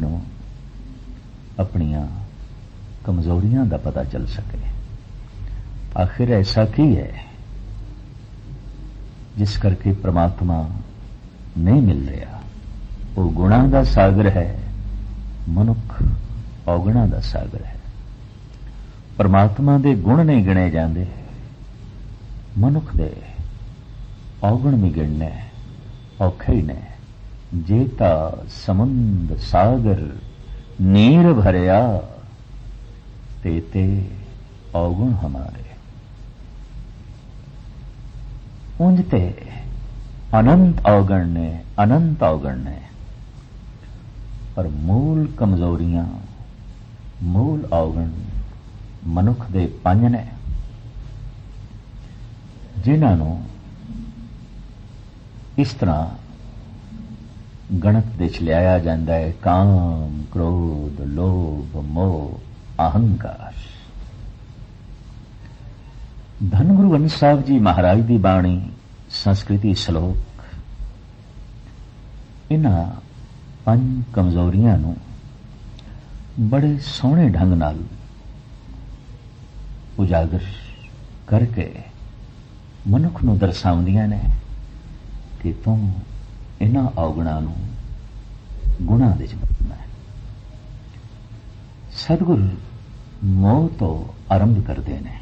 ਨੂੰ ਆਪਣੀਆਂ ਕਮਜ਼ੋਰੀਆਂ ਦਾ ਪਤਾ ਚੱਲ ਸਕੇ। ਆਖਿਰ ਐਸਾ ਕੀ ਹੈ ਜਿਸ ਕਰਕੇ ਪ੍ਰਮਾਤਮਾ ਨਹੀਂ ਮਿਲ ਰਿਹਾ? ਉਹ ਗੁਣਾਂ ਦਾ ਸਾਗਰ ਹੈ, ਮਨੁੱਖ ਔਗਣਾਂ ਦਾ ਸਾਗਰ ਹੈ। ਪ੍ਰਮਾਤਮਾ ਦੇ ਗੁਣ ਨਹੀਂ ਗਿਣੇ ਜਾਂਦੇ, ਮਨੁੱਖ ਦੇ ਔਗਣ ਵੀ ਗਿਣਨੇ ਔਖੇ ਹੀ ਨੇ। ਜੇ ਤਾਂ ਸਮੁੰਦ ਸਾਗਰ ਨੀਰ ਭਰਿਆ, ਤੇ ਔਗਣ ਹਮਾਰੇ। ਉਂਝ ਤੇ ਅਨੰਤ ਔਗਣ ਨੇ, ਅਨੰਤ ਔਗਣ ਨੇ, ਪਰ ਮੂਲ ਕਮਜ਼ੋਰੀਆਂ, ਮੂਲ ਔਗਣ ਮਨੁੱਖ ਦੇ 5 ਨੇ, ਜਿਨ੍ਹਾਂ ਨੂੰ ਇਸ ਤਰ੍ਹਾਂ ਗਣਤ ਦੇ ਚ ਲਿਆਇਆ ਜਾਂਦਾ ਹੈ: ਕਾਮ, ਕ੍ਰੋਧ, ਲੋਭ, ਮੋਹ, ਅਹੰਕਾਰ। ਧੰਨ ਗੁਰੂ ਗ੍ਰੰਥ ਸਾਹਿਬ ਜੀ ਮਹਾਰਾਜ ਦੀ ਬਾਣੀ, ਸੰਸਕ੍ਰਿਤੀ ਸ਼ਲੋਕ ਇਹਨਾਂ 5 ਕਮਜ਼ੋਰੀਆਂ ਨੂੰ ਬੜੇ ਸੋਹਣੇ ਢੰਗ ਨਾਲ ਉਜਾਗਰ ਕਰਕੇ ਮਨੁੱਖ ਨੂੰ ਦਰਸਾਉਂਦੀਆਂ ਨੇ ਕਿ ਤੂੰ ਇਹਨਾਂ ਔਗਣਾਂ ਨੂੰ ਗੁਣਾਂ ਦੇ ਚ ਬਦਲਣਾ ਹੈ। ਸਤਿਗੁਰ ਮੋਹ ਤੋਂ ਆਰੰਭ ਕਰਦੇ ਨੇ।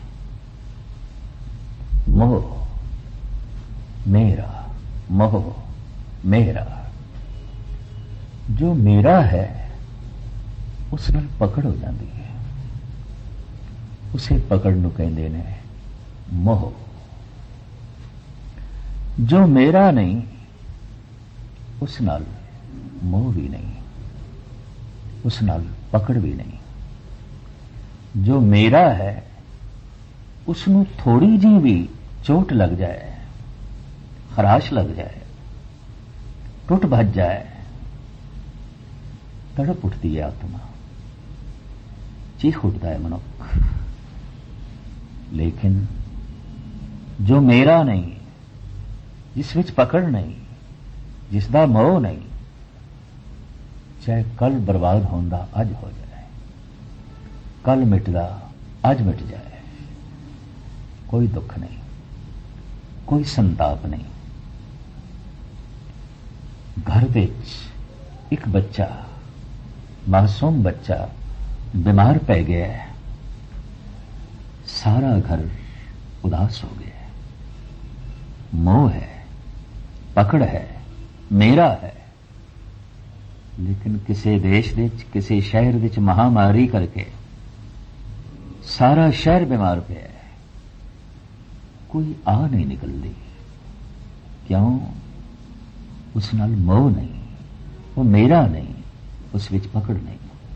ਮੋਹ ਮੇਰਾ, ਮੋਹ ਮੇਰਾ। ਜੋ ਮੇਰਾ ਹੈ ਉਸ ਨਾਲ ਪਕੜ ਹੋ ਜਾਂਦੀ ਹੈ, ਉਸੇ ਪਕੜ ਨੂੰ ਕਹਿੰਦੇ ਨੇ ਮੋਹ। ਜੋ ਮੇਰਾ ਨਹੀਂ ਉਸ ਨਾਲ ਮੋਹ ਵੀ ਨਹੀਂ, ਉਸ ਨਾਲ ਪਕੜ ਵੀ ਨਹੀਂ। ਜੋ ਮੇਰਾ ਹੈ ਉਸ ਨੂੰ ਥੋੜੀ ਜਿਹੀ ਵੀ ਚੋਟ ਲੱਗ ਜਾਏ, ਖਰਾਸ਼ ਲੱਗ ਜਾਏ, ਟੁੱਟ ਭੱਜ ਜਾਏ, ਤੜਪ ਉੱਠਦੀ ਹੈ ਆਤਮਾ, ਚੀਖ ਉੱਠਦਾ ਹੈ ਮਨੁੱਖ। ਲੇਕਿਨ ਜੋ ਮੇਰਾ ਨਹੀਂ, ਜਿਸ ਵਿੱਚ ਪਕੜ ਨਹੀਂ, ਜਿਸ ਦਾ ਮੋਹ ਨਹੀਂ, ਚਾਹੇ ਕੱਲ ਬਰਬਾਦ ਹੁੰਦਾ ਅੱਜ ਹੋ ਜਾਏ, ਕੱਲ ਮਿਟਦਾ ਅੱਜ ਮਿਟ ਜਾਏ, ਕੋਈ ਦੁੱਖ ਨਹੀਂ, ਕੋਈ ਸੰਤਾਪ ਨਹੀਂ। ਘਰ ਵਿੱਚ ਇੱਕ ਬੱਚਾ, ਮਾਸੂਮ ਬੱਚਾ ਬਿਮਾਰ ਪੈ ਗਿਆ ਹੈ, ਸਾਰਾ ਘਰ ਉਦਾਸ ਹੋ ਗਿਆ ਹੈ। ਮੋਹ ਹੈ, ਪਕੜ ਹੈ, ਮੇਰਾ ਹੈ। ਲੇਕਿਨ ਕਿਸੇ ਦੇਸ਼ ਵਿੱਚ, ਕਿਸੇ ਸ਼ਹਿਰ ਵਿੱਚ ਮਹਾਮਾਰੀ ਕਰਕੇ ਸਾਰਾ ਸ਼ਹਿਰ ਬਿਮਾਰ ਪਿਆ ਹੈ, ਕੋਈ ਆ ਨਹੀਂ ਨਿਕਲਦੀ। ਕਿਉਂ? ਉਸ ਨਾਲ ਮੋਹ ਨਹੀਂ, ਉਹ ਮੇਰਾ ਨਹੀਂ, ਉਸ ਵਿੱਚ ਪਕੜ ਨਹੀਂ।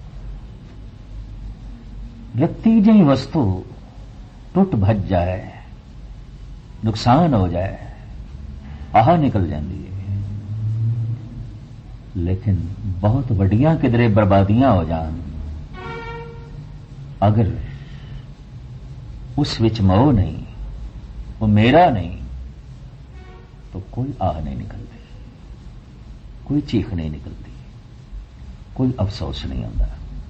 ਰੱਤੀ ਜਿਹੀ ਵਸਤੂ ਟੁੱਟ ਭੱਜ ਜਾਏ, ਨੁਕਸਾਨ ਹੋ ਜਾਏ, ਆਹ ਨਿਕਲ ਜਾਂਦੀ ਹੈ। ਲੇਕਿਨ ਬਹੁਤ ਵੱਡੀਆਂ ਕਿਧਰੇ ਬਰਬਾਦੀਆਂ ਹੋ ਜਾਣ, ਅਗਰ ਉਸ ਵਿੱਚ ਮੋਹ ਨਹੀਂ, वो मेरा नहीं, तो कोई आह नहीं निकलती, कोई चीख नहीं निकलती, कोई अफसोस नहीं आता।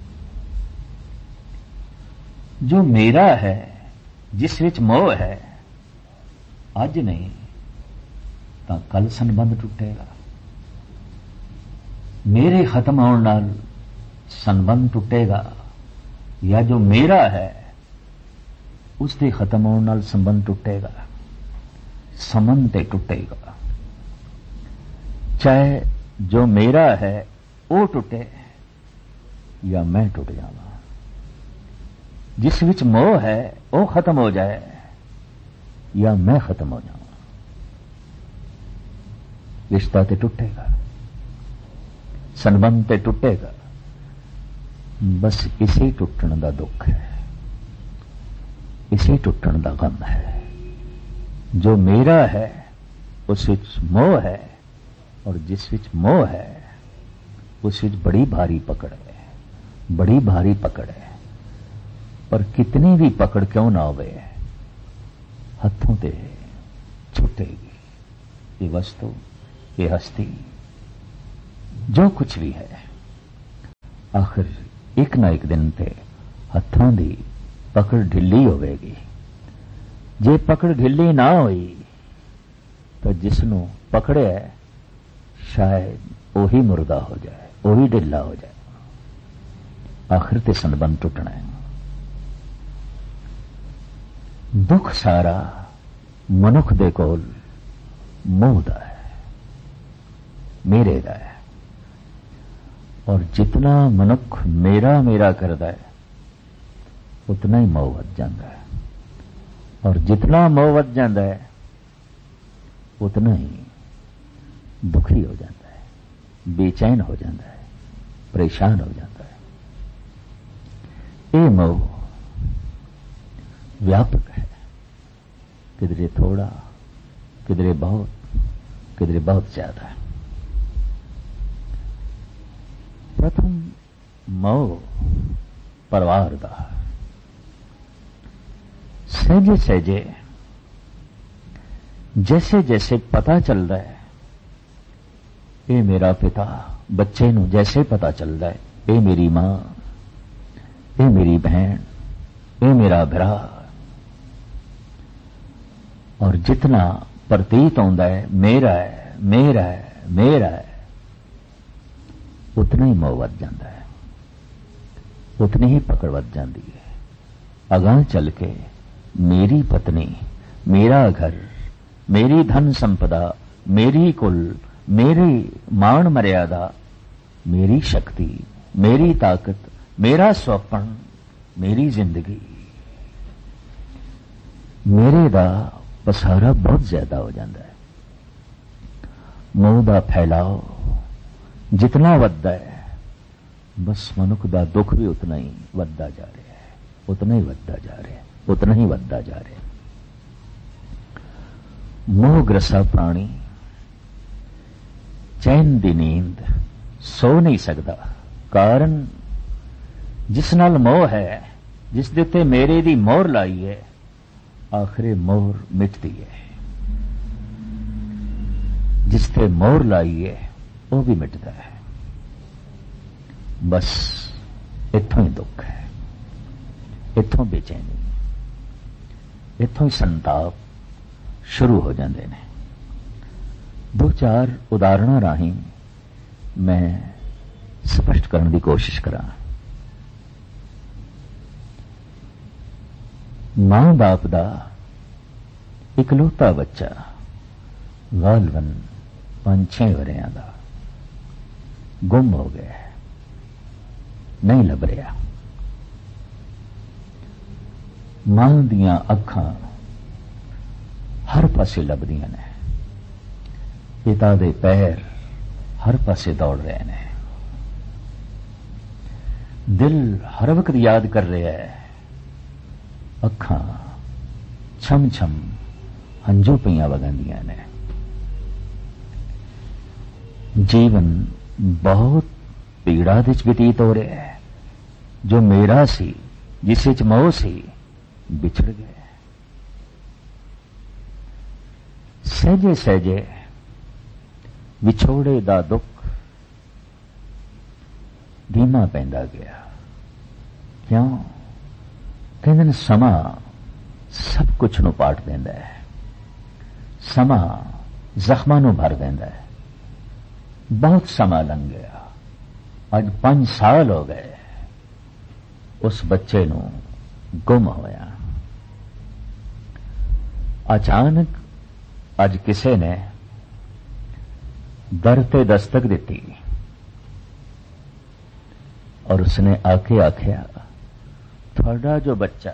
जो मेरा है, जिस विच मोह है, अज नहीं तो कल संबंध टुटेगा। मेरे खत्म होने नाल संबंध टुटेगा, या जो मेरा है उसके खत्म होने नाल संबंध टुटेगा, संबंध ते टुटेगा। चाहे जो मेरा है वो टुटे या मैं टुट जावा। जिस विच मोह है वो खत्म हो जाए या मैं खत्म हो जाऊं, रिश्ता ते टुटेगा, संबंध ते टुटेगा। बस इसी टुटण दा दुख है, इसी टुटण दा गम है। जो मेरा है उस विच मोह है, और जिस विच मोह है उस विच बड़ी भारी पकड़ है, बड़ी भारी पकड़ है। पर कितनी भी पकड़ क्यों ना होवे, हथों ते छुटेगी ये वस्तु, ये हस्ती, जो कुछ भी है। आखिर एक ना एक दिन ते हत्थों की पकड़ ढिली होगी। जे पकड़ ढिली ना हुई तो जिसनों पकड़िया शायद वही मुर्दा हो जाए, वही ढिला हो जाए, आखिर ते संबंध टुटना है। दुख सारा मनुख दे कोल मोह दा है, मेरे दा है, और जितना मनुख मेरा मेरा करता है उतना ही मोह वध जाता है, और जितना मोह वध जाता है उतना ही दुखी हो जाता है, बेचैन हो जाता है, परेशान हो जाता है। ये मोह व्यापक है, किधरे थोड़ा, किधरे बहुत, किधरे बहुत ज्यादा। प्रथम मोह परिवार दा, सहजे सहजे जैसे जैसे पता चलता है, ये मेरा पिता, बच्चे नूं जैसे पता चलता है ये मेरी मां, ये मेरी बहन, ये मेरा भरा, और जितना प्रतीत होता है मेरा है मेरा है मेरा है, उतना ही मोह वध जाता है, उतनी ही पकड़ वध जाती है। अगां चल के मेरी पत्नी, मेरा घर, मेरी धन संपदा, मेरी कुल, मेरी मान मर्यादा, मेरी शक्ति, मेरी ताकत, मेरा स्वप्न, मेरी जिंदगी, मेरे दा पसारा बहुत ज्यादा हो जाता है। मोह दा फैलाव जितना वधदा है, बस मनुख दा दुख भी उतना ही वधदा जा रहा है, उतना ही वधदा जा रहा है, उतना ही वधदा जा रहा है। मोहग्रसा प्राणी चैन दी नींद सो नहीं सकता, कारण जिस नाल मोह है, जिस दे उत्ते मेरे दी मोहर लाई है, आखिरे मोहर मिटती है। जिस ते मोहर लाई है वो भी मिटता है। बस इत्थों ही दुख है, इत्थों बेचैनी, इत्थों ही संताप शुरू हो जाते हैं। दो चार उदाहरणों राही मैं स्पष्ट करने की कोशिश करा। मां बाप दा इकलौता बच्चा गालवन 5-6 वरियां दा गुम हो गया, नहीं लभ रहा। मां दियां अखां हर पासे लभदियां ने, पिता दे पैर हर पासे दौड़ रहे हैं, दिल हर वक्त याद कर रहा है, अखां छम छम हंजू पईयां वगंदियां ने। जीवन बहुत पीड़ा विच व्यतीत हो रहा है। जो मेरा सी, जिस विच मोह सी, बिछड़ गया। सहजे सहजे विछोड़े दा दुख धीमा पैंदा गया। क्यों? कहते समा सब कुछ नूं पाट देंदा है, समा जख्मां नूं भर देंदा है। बहुत समा लंघ गया, अज 5 साल हो गए उस बच्चे नूं गुम होया। अचानक अज किसे ने दर ते दस्तक दी और उसने आके आख्या, थोड़ा जो बच्चा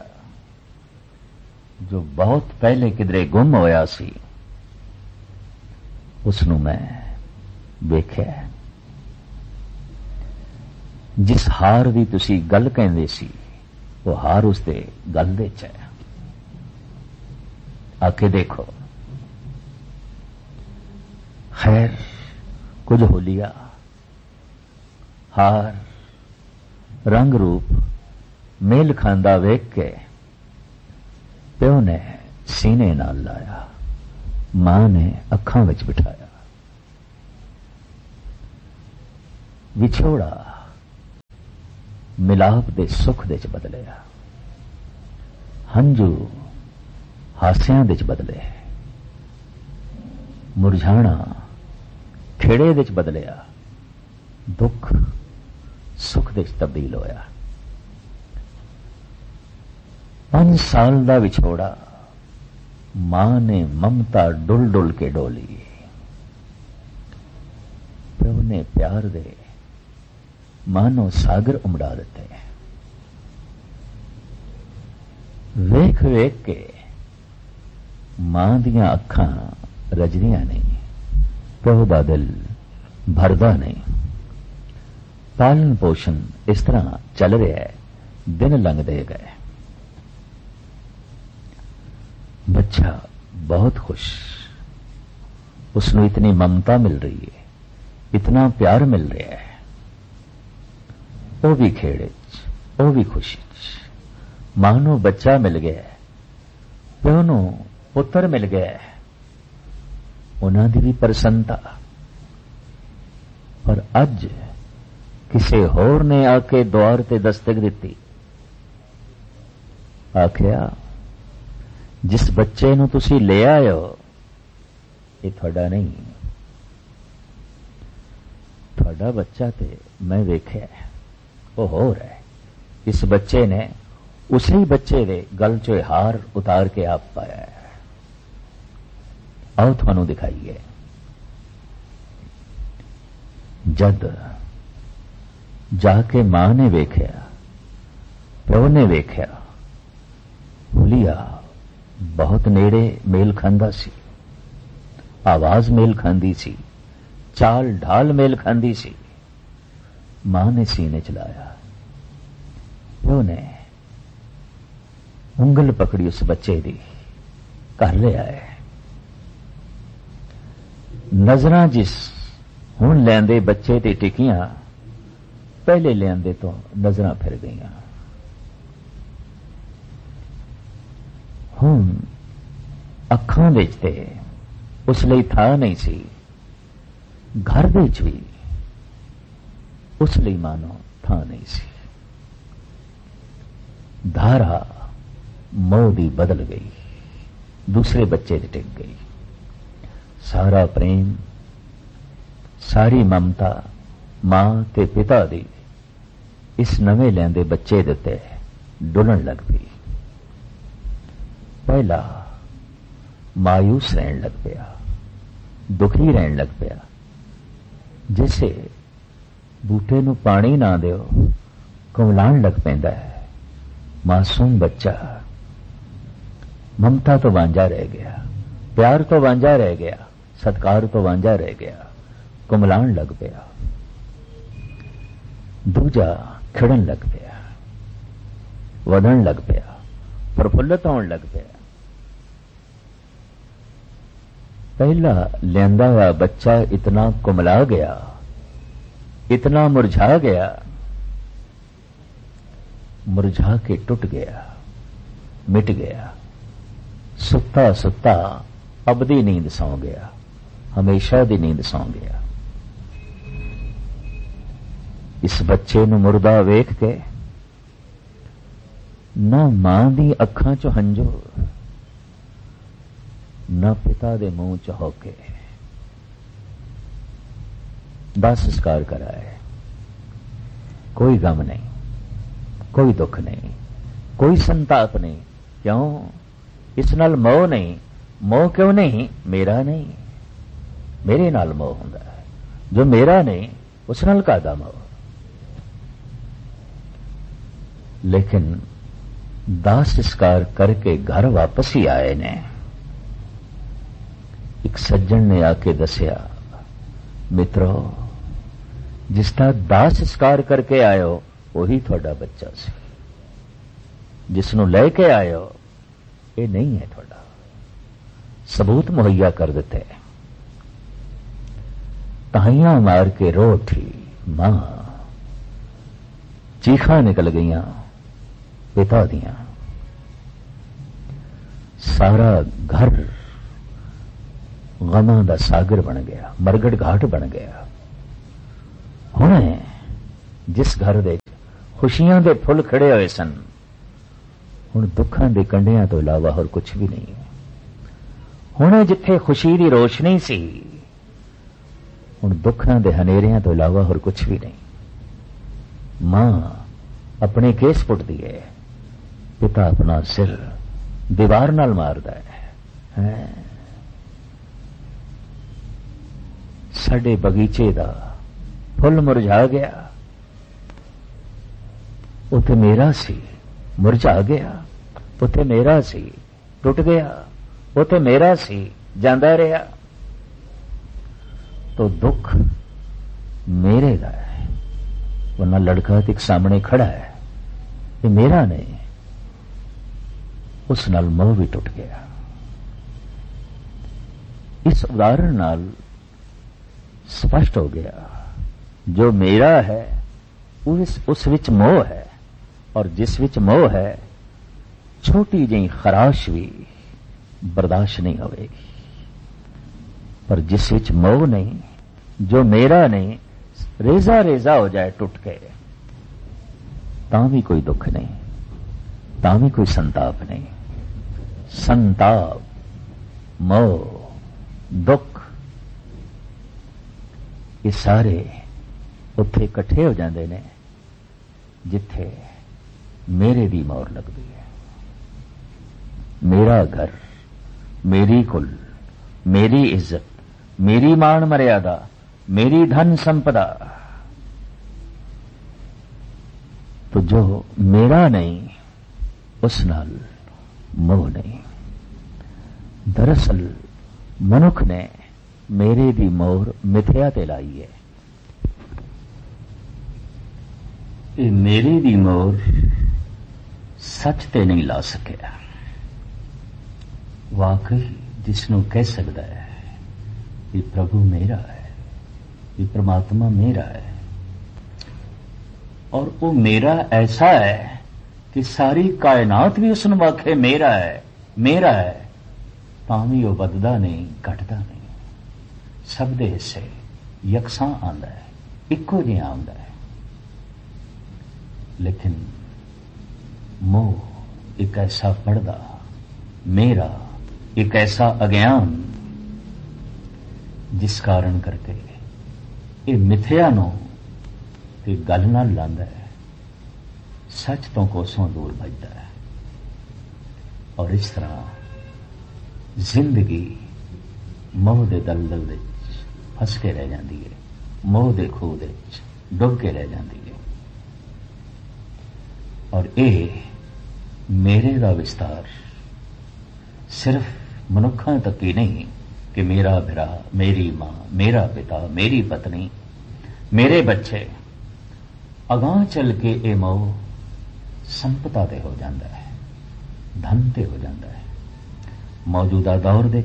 जो बहुत पहले किधरे गुम होया सी, उसनू मैं वेख्या। जिस हार दी तुसी गल कहंदे सी, वो हार उसदे गल दे च है। आके देखो। खैर कुछ हो लिया, हार रंग रूप मेल खांदा वेख के प्यो ने सीने नाल लाया, मां ने अखां विच बिठाया। ਮਿਲਾਪ ਦੇ ਸੁੱਖ ਦੇ ਚ ਬਦਲਿਆ, ਹੰਝੂ ਹਾਸਿਆਂ ਦੇ ਚ ਬਦਲੇ, ਮੁਰਝਾਣਾ ਖੇੜੇ ਦੇ ਚ ਬਦਲਿਆ, ਦੁੱਖ ਸੁੱਖ ਦੇ ਚ ਤਬਦੀਲ ਹੋਇਆ। 5 ਸਾਲ ਦਾ ਵਿਛੋੜਾ, ਮਾਂ ਨੇ ਮਮਤਾ ਡੁੱਲ ਡੁੱਲ ਕੇ ਡੋਲੀ, ਪਿਓ ਨੇ ਪਿਆਰ ਦੇ ਮਾਨੋ ਸਾਗਰ ਉਮੜਾ ਦਿੱਤੇ। ਵੇਖ ਵੇਖ ਕੇ ਮਾਂ ਦੀਆਂ ਅੱਖਾਂ ਰਜਦੀਆਂ ਨਹੀਂ, ਪਿਓ ਦਾ ਦਿਲ ਭਰਦਾ ਨਹੀਂ। ਪਾਲਣ ਪੋਸ਼ਣ ਇਸ ਤਰ੍ਹਾਂ ਚੱਲ ਰਿਹਾ ਹੈ, ਦਿਨ ਲੰਘਦੇ ਗਏ। ਬੱਚਾ ਬਹੁਤ ਖੁਸ਼, उसਨੂੰ इतनी ममता मिल रही है, इतना प्यार मिल रहा है। वो भी खेड़े च, वो भी खुशी च। मां नूं बच्चा मिल गया, प्यो नूं पुत्र मिल गया, उन्हां दी भी प्रसन्नता। पर अज किसी होर ने आके द्वार ते दस्तक दिती, आखिया जिस बच्चे नूं तुसीं ले आए हो ये थोड़ा नहीं, थोड़ा बच्चा ते मैं वेख्या वो होर है। इस बच्चे ने उसी बच्चे दे गल चो हार उतार के आप पाया है, आओ थानू दिखाइए। जद जाके मां ने वेख्या, प्यो ने वेख्या, हुलिया बहुत नेड़े मेल खांदा सी, आवाज मेल खांदी सी, चाल ढाल मेल खांदी सी। मां ने सीने चलाया, प्यो ने उंगल पकड़ी उस बच्चे दी, घर ले आए। नजरां जिस हुण लैंदे बच्चे ते टिकियां, पहले लियांदे तो नजरां फिर गईयां। हुण अखां विच ते उस लई था नहीं सी, घर दे च भी उस लई मानो था नहीं सी। धारा मोह दी बदल गई, दूसरे बच्चे ते टिक गई। सारा प्रेम, सारी ममता मां ते पिता दी इस नवे लैंदे बच्चे दे उत्ते डुलन लग पई। पहला मायूस रहन लग पिया, दुखी रहन लग पिया, जैसे बूटे नूं पानी ना दिओ कुमलाण लग पैंदा है। मासूम बच्चा ममता तो वांझा रह गया, प्यार तो वांझा रह गया, सत्कार तो वांझा रह गया, कुमलाण लग पिया। दूजा खिड़न लग पिया, वधण लग पिया, प्रफुल्लित होण लग पिया। पहला लियांदा हुआ बच्चा इतना कुमला गया, इतना मुरझा गया, मुरझा के टूट गया, मिट गया। सुत्ता सुत्ता अबदी नींद सौ गया, हमेशा दी नींद सौ गया। इस बच्चे नूं मुर्दा वेख के ना मां दी अखां चो हंजो, ना पिता दे मुंह च होके दाह संस्कार कराए। कोई गम नहीं, कोई दुख नहीं, कोई संताप नहीं। क्यों? इस नाल मोह नहीं। मोह क्यों नहीं? मेरा नहीं, मेरे नाल मोह हुंदा है। जो मेरा नहीं उस नाल कादा मोह। लेकिन दाह संस्कार करके घर वापस ही आए ने। एक सज्जन ने आके दसिया, मित्रो जिसका दाह संस्कार करके आयो वही थोड़ा बच्चा सी, जिसनों लेके आयो ये नहीं है थोड़ा। सबूत मुहैया कर देते, ताहियां मार के रो उठी मां, चीखा निकल गईयां पिता दियां। सारा घर गमां दा सागर बन गया, मरगट घाट बन गया। हुण जिस घर दे खुशियां दे फुल खड़े होए सन। हुण दुखां दे कंढियां तो इलावा होर कुछ भी नहीं। हुण जिथे खुशी दी रोशनी सी, हुण दुखां दे हनेरियां तो इलावा होर कुछ भी नहीं। मां अपने केस पुटदी है, पिता अपना सिर दीवार नाल मारदा है। साडे बगीचे दा फुल मुरझा गया, उत्थे मेरा सी मुरझा गया, उत्थे मेरा सी टुट गया, उत्थे मेरा सी जांदा रहा। तो दुख मेरे दा है, वरना लड़का एक सामने खड़ा है, ये मेरा नहीं। उस नाल मोह भी टुट गया। इस उदाहरण नाल स्पष्ट हो गया, जो मेरा है उस विच मोह है, और जिस विच मोह है छोटी जी खराश भी बर्दाश्त नहीं होगी। पर जिस विच मोह नहीं, जो मेरा नहीं, रेजा रेजा हो जाए टुट के, तां भी कोई दुख नहीं, तां भी कोई संताप नहीं। संताप, मोह, दुख, ये सारे उत्थे इकट्ठे हो जाते हैं जिथे मेरे दी मोहर लगती है। मेरा घर, मेरी कुल, मेरी इज्जत, मेरी मान मर्यादा, मेरी धन संपदा, तो जो मेरा नहीं उस नाल मोह नहीं। दरअसल मनुख ने मेरे दी मोहर मिथ्या ते लाई है। ये मेरे दी मोहर सच ते नहीं ला सकिया। वाकई जिसनों कह सकता है कि प्रभु मेरा है, कि परमात्मा मेरा है, और वो मेरा ऐसा है कि सारी कायनात भी उसनों वाखे मेरा है, मेरा है, तां भी वो बददा नहीं, घटदा नहीं, सब दे हिस्से यकसां आंदा है, इक्को जिहा आंदा है। लेकिन मोह एक ऐसा पर्दा, मेरा एक ऐसा अज्ञान, जिस कारण करके ये मिथ्या नो ते गल नाल लांदा है, सच तो कोसों दूर भजदा है। और इस तरह जिंदगी मोह दे दलदल विच फस के रह जाती है, मोह दे खूह दे डुब के रह जाती है। और ये मेरे दा विस्तार सिर्फ मनुखों तक ही नहीं कि मेरा भरा, मेरी मां, मेरा पिता, मेरी पत्नी, मेरे बच्चे, अगां चल के ये मोह संपदा ते हो जाता है, धन ते हो जाता है। मौजूदा दौर दे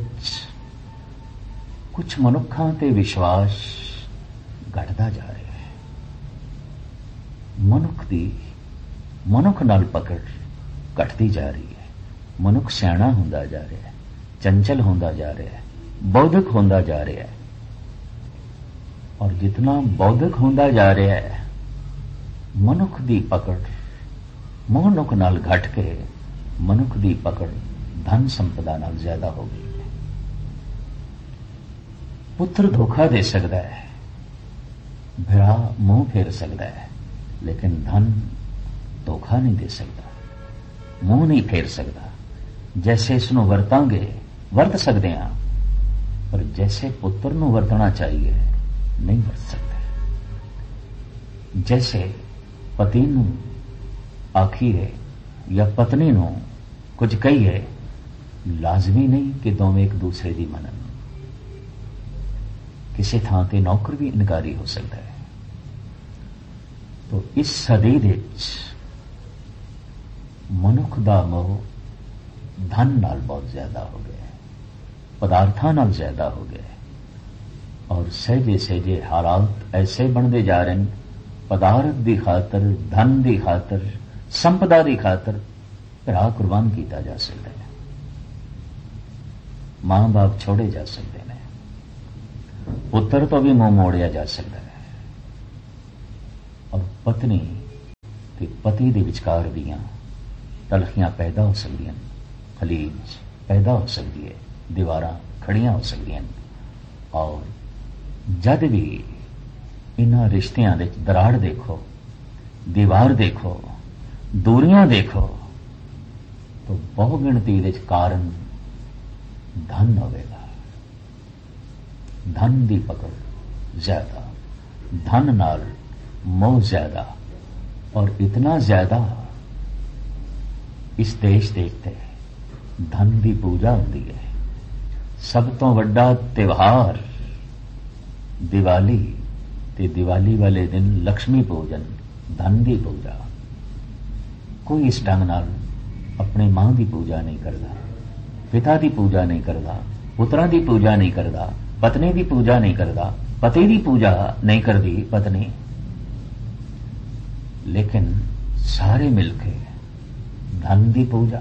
कुछ मनुखों ते विश्वास घटदा जा रहा है। मनुख नाल पकड़ घटती जा रही है। मनुख सियाणा हुंदा जा रहा है, चंचल होंदा जा रहा है, बौद्धिक होंदा जा रहा है। और जितना बौद्धिक होंदा जा रहा है, मनुख दी पकड़ मनुख नाल घट के मनुख दी पकड़ धन संपदा नाल ज्यादा हो गई है। पुत्र धोखा दे सकता है, भरा मुंह फेर सकता है, लेकिन धन धोखा नहीं दे सकता, मुंह नहीं फेर सकता। जैसे इसनों वरतांगे वरत सकते हैं, पर जैसे पुत्र नूं वरतना चाहिए नहीं वरत सकते। जैसे पति नूं आखिए या पत्नी नूं कुछ कहिए, लाजमी नहीं कि दोवें एक दूसरे की मनन। किसी थां ते नौकर भी इनकारी हो सकता है। तो इस सदी दे मनुख दा मोह धन नाल बहुत ज्यादा हो गया है, पदार्थां नाल ज्यादा हो गया है। और सहजे सहजे हालात ऐसे बनते जा रहे हैं, पदार्थ की खातर, धन की खातर, संपदा की खातर भरा कुर्बान किया जा सकता है, मां बाप छोड़े जा सकते हैं, पुत्र तो भी मुंह मोड़िया जा सकता है, और पत्नी ਤੇ ਪਤੀ ਦੇ ਵਿਚਕਾਰ ਦੀਆਂ ਤਲਖੀਆਂ ਪੈਦਾ ਹੋ ਸਕਦੀਆਂ ਨੇ, ਖਲੀਜ ਪੈਦਾ ਹੋ ਸਕਦੀ ਹੈ, ਦੀਵਾਰਾਂ ਖੜੀਆਂ ਹੋ ਸਕਦੀਆਂ ਨੇ। ਔਰ ਜਦ ਵੀ ਇਹਨਾਂ ਰਿਸ਼ਤਿਆਂ ਵਿੱਚ ਦਰਾੜ ਦੇਖੋ, ਦੀਵਾਰ ਦੇਖੋ, ਦੂਰੀਆਂ ਦੇਖੋ, ਤਾਂ ਬਹੁ ਗਿਣਤੀ ਵਿੱਚ ਕਾਰਨ ਧਨ ਹੋਵੇਗਾ। ਧਨ ਦੀ ਪਕੜ ਜ਼ਿਆਦਾ, ਧਨ ਨਾਲ ਮੋਹ ਜ਼ਿਆਦਾ, ਔਰ ਇਤਨਾ ਜ਼ਿਆਦਾ ਇਸ ਦੇਸ਼ ਦੇ ਉੱਤੇ ਧਨ ਦੀ ਪੂਜਾ ਹੁੰਦੀ ਹੈ। ਸਭ ਤੋਂ ਵੱਡਾ ਤਿਉਹਾਰ ਦੀਵਾਲੀ, ਤੇ ਦੀਵਾਲੀ ਵਾਲੇ ਦਿਨ ਲక్ష్ਮੀ ਪੂਜਨ, ਧਨ ਦੀ ਪੂਜਾ। ਕੋਈ ਇਸ ਢੰਗ ਨਾਲ अपने मां की पूजा नहीं करता, पिता की पूजा नहीं करता, पुत्रां की पूजा नहीं करता, पत्नी की पूजा नहीं करता, पति की पूजा नहीं करती पत्नी, लेकिन सारे मिलके धन की पूजा।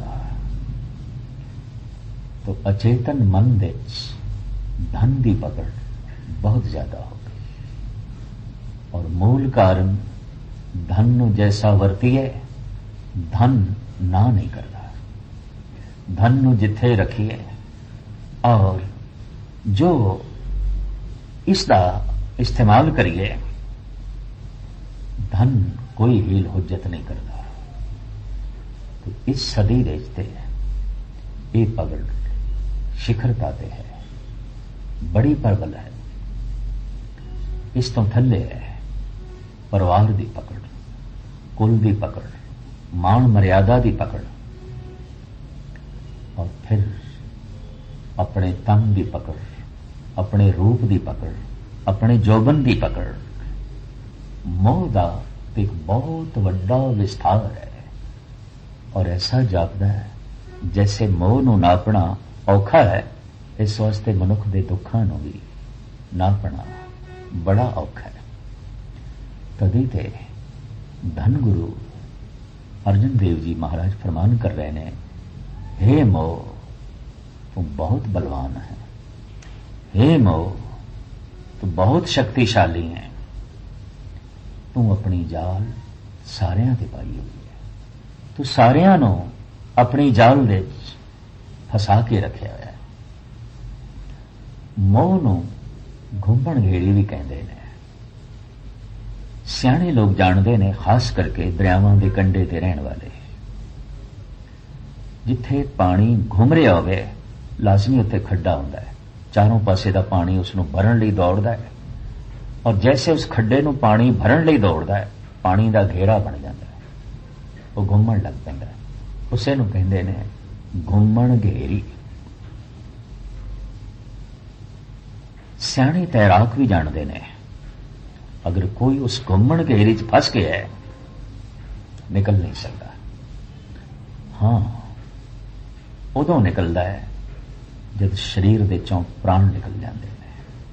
तो अचेतन मन दे धन की पकड़ बहुत ज्यादा हो गई, और मूल कारण धन नूं जैसा वरतीए धन ना नहीं करता। धन नूं जिथे रखिए और जो इसका इस्तेमाल करिए, धन कोई हील हुज्जत नहीं करता। तो इस सदी देते ये पकड़ शिखरता ते है, बड़ी प्रबल है। इस तो थले है परिवार की पकड़, कुल की पकड़, मान मर्यादा की पकड़, और फिर अपने तन की पकड़, अपने रूप की पकड़, अपने जोबन की पकड़। मोह का एक बहुत बड़ा विस्तार है, और ऐसा जापदा है जैसे मोह नूं नापना औखा है, इस वास्ते मनुख के दुखां नूं भी नापना बड़ा औखा है। तदी ते धन गुरु अर्जन देव जी महाराज फरमान कर रहे हैं, हे मोह तू बहुत बलवान है, हे मोह तू बहुत शक्तिशाली है, तू अपनी जाल सारियां ते पाई हुई है, तू सारियां नूं अपनी जाल दे फसा के रखिया है। मोह नूं घुंमण घेड़ी भी कहते हैं। सियाणे लोग जानते ने, खास करके दरियावां के कंढे ते रहने वाले, जिथे पानी घुम रहा होवे लाजमी उत्थे खड्डा हुंदा है, चारों पासे दा पानी उसनूं भरन लई दौड़दा है, और जैसे उस खड्डे नूं पानी भरन लई दौड़दा है, पानी दा घेरा बन जाता है, वो घुमण लग पैंदा है। उसे नूं कहंदे ने घुमण घेरी। सियाणे तैराक भी जानते ने, अगर कोई उस घुमण घेरी च फस गया है निकल नहीं सकता। हाँ उदों निकलता है जब शरीर के चों प्राण निकल जाते हैं।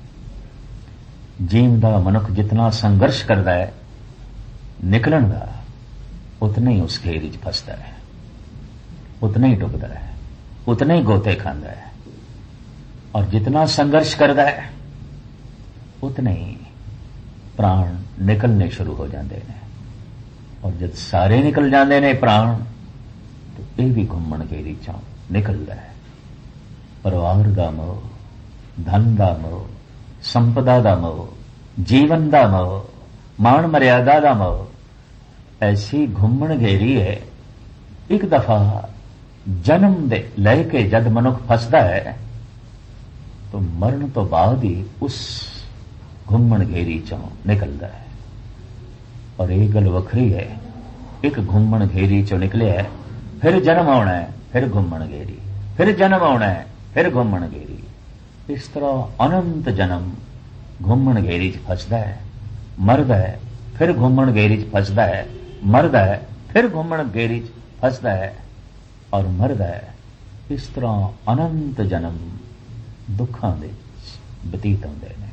जीवदा मनुख जितना संघर्ष करता है निकलन का, उतना ही उस घेरी च फसता है, उतना ही डुबदा है, उतना ही गोते खांदा है, और जितना संघर्ष करता है उतने ही प्राण निकलने शुरू हो जाते हैं। और जब सारे निकल जाते हैं प्राण, तो यह भी घुमण घेरी चों निकलता है। परिवार का मोह, धन का मोह, संपदा का मोह, जीवन का मोह, मान मर्यादा का मोह, ऐसी घुमण घेरी है। एक दफा जन्म दे लैके जद मनुख फसदा है तो मरण तो बाद ही उस घुमण घेरी चों निकलता है। और एक गल वखरी है, एक घुमण घेरी चों निकले है, फिर जन्म आना है, फिर घुमण घेरी, फिर जन्म आना है, फिर घुमण घेरी। इस तरह अनंत जन्म घुमण घेरी च फसदा है, मरदा है, फिर घुमण घेरी च फसदा है, मरदा है, फिर घुमण घेरी च फसदा है और मरदा है। इस तरह अनंत जन्म दुखां दे बतीत होंदे ने।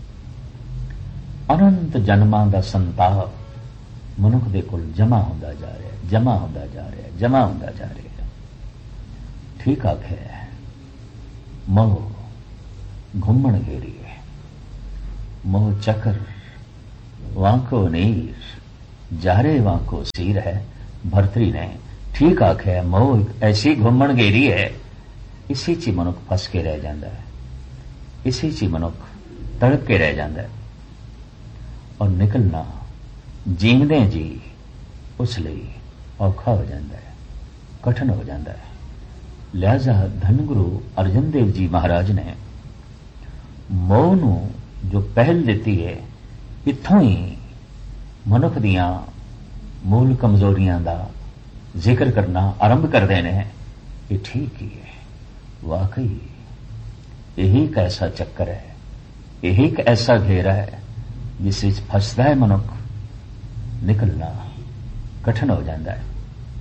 अनंत जन्मां दा संताप मनुख दे कोल जमा होंदा जा रहा है, जमा होंदा जा रहा है, जमा होंदा जा रहा है। ठीक आखे मोह घुमण घेरी है, मोह चक्र वांको नीर जारे वांको सीर है। भरतरी ने ठीक आख्या, मोह एक ऐसी घुमण घेरी है, इसी च मनुख फस के रह जाता है, इसी च मनुख तड़प के रह जाता है, और निकलना जीवदे जी उस लिए औखा हो जाता है, कठिन हो जाता है। लिहाजा धन गुरु अर्जन देव जी महाराज ने मोह नूं जो पहल दी है, इत्थों ही मनुख दियां मूल कमजोरियां दा जिक्र करना आरंभ करते हैं। ये ठीक ही है, वाकई यही एक ऐसा चक्कर है, यही एक ऐसा घेरा है जिस विच फसदा है मनुख, निकलना कठिन हो जाता है।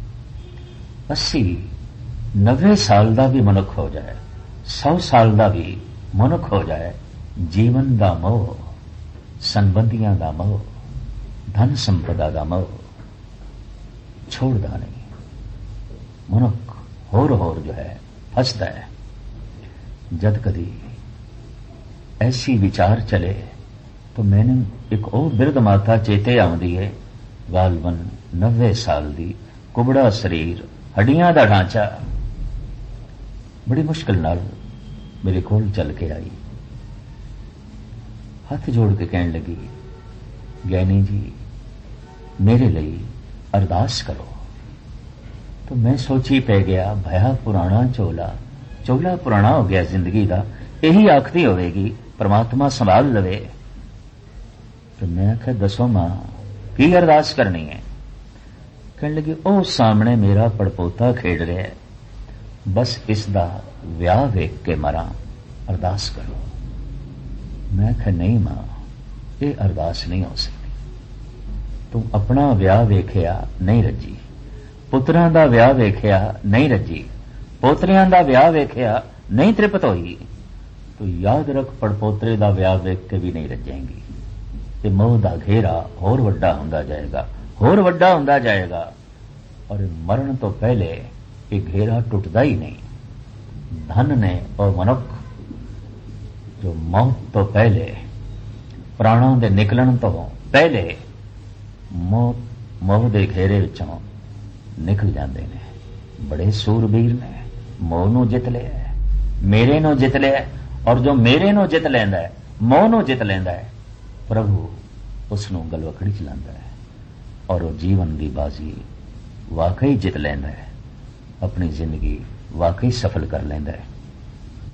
80-90 साल का भी मनुख हो जाए, 100 साल का भी मनुख हो जाए, जीवन का मोह, संबंधियों का मोह, धन संपदा का मोह छोड़ता नहीं। मनुख होर जो है फसदा है। जद कदी ऐसी विचार चले तो मैंने एक और बिरध माता चेते आउंदी है, गालबन 90 साल दी, कुबड़ा शरीर, हड्डियां दा ढांचा, बड़ी मुश्किल नाल मेरे कोल चल के आई, हाथ जोड़ के कहने लगी, ज्ञानी जी मेरे लिए अरदास करो। तो मैं सोची पै गया, भया पुराना चोला, चोला पुराना हो गया जिंदगी का, यही आखती होगी परमात्मा संभाल लवे। तो मैं आख्या दसो मां की अरदास करनी है? कहने लगी, ओ सामने मेरा पड़पोता खेड रहा है, बस इसका विआह वेख के मरा, अरदास करो। मैं आख्या नहीं मां, ये अरदास नहीं हो सकती। तू अपना विआह वेख्या नहीं रजी, पुत्रां दा विआह वेख्या नहीं रजी, पोतरियां दा विआह वेख्या नहीं तृप्त होई, तो याद रख पड़पोतरे दा विआह वेख के भी नहीं रजेंगी। ते मोह दा घेरा होर वड्डा हुंदा जाएगा, होर वड्डा हुंदा जाएगा, और मरण तो पहले ये घेरा टुटदा ही नहीं। धन ने और मनुख जो मौत तो पहले, प्राणों दे निकलन तो पहले मोह दे घेरे विचों निकल जाते हैं। बड़े सूरबीर ने मोह नूं जित लिया, मेरे नूं जित लिया, और जो मेरे नूं जित लैंदा है, मोह नूं जित लैंदा है, प्रभु उसनूं गलवकड़ी च लांदा है, और वो जीवन की बाजी वाकई जित लैंदा है, अपनी जिंदगी वाकई सफल कर लैंदा है।